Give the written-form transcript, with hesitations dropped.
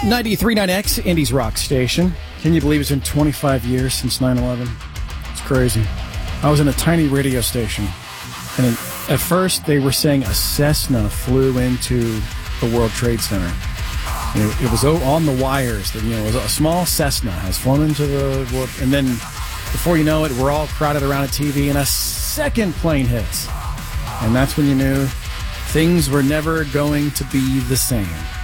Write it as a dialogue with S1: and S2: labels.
S1: 93.9X, Indy's rock station. Can you believe it's been 25 years since 9/11? It's crazy. I was in a tiny radio station, and at first they were saying a Cessna flew into the World Trade Center. It was on the wires that, it was a small Cessna has flown into the world, and then before you know it, we're all crowded around a TV, and a second plane hits. And that's when you knew things were never going to be the same.